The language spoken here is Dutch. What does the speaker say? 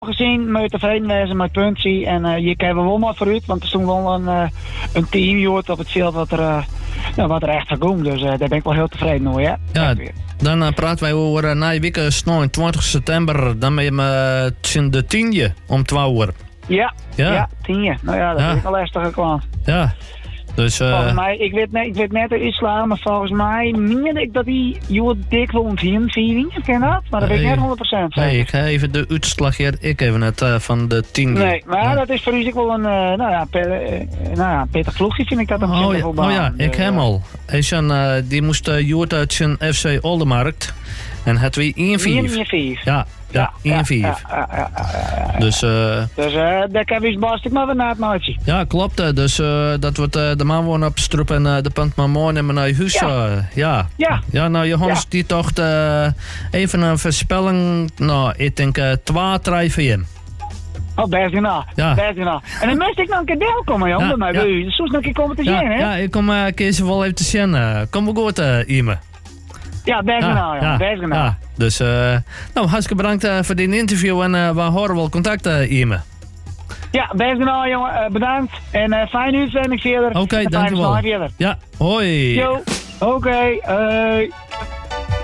gezien moet je tevreden wezen met puntie. En je kan wel maar vooruit, want er stond wel een team joh, op het veld wat er echt gaat doen. Dus daar ben ik wel heel tevreden mee. Ja, dan praten wij over na week 20 september. Dan ben je de 10e om 12 uur. Ja, 10e. Nou ja, dat is een lastige klant. Ja. Dus, volgens mij, ik weet net de islam, maar volgens mij meende ik dat hij dik wil onthien, ken dat? Maar dat weet ik net 100% zeker. Nee, ik ga even de uitslag hier, ik even net van de 10e. Nee, maar dat is voor u ook wel een, pittig ploegje vind ik dat een Oh ja, ik hem al. Die moest Joert uit zijn FC Oldenmarkt en het weer 1-4. Ja, 1-4. Dus daar kan we bast ik maar van na het maatje. Ja, klopt. Dus dat wordt de man wonen op Stroep en de punt maar mooi in mijn huis. Ja, nou Johannes die toch even een voorspelling. Nou, ik denk 2-3-4. Oh, best gedaan. Ja. En dan moest ik nog een keer deelkomen, jongen, bij mij bij u. Dus soms nog een keer komen te zien, hè? Ja, ik kom Kees wel even te zien. Kom maar goed, Ime. Ja, best gedaan, jongen. Best gedaan. Ja. Dus, nou, hartstikke bedankt voor dit interview en we horen wel contact, Ime. Ja, best gedaan, jongen. Bedankt. En fijne uitzending verder. Oké, dankjewel. Ja, hoi. Yo, oké.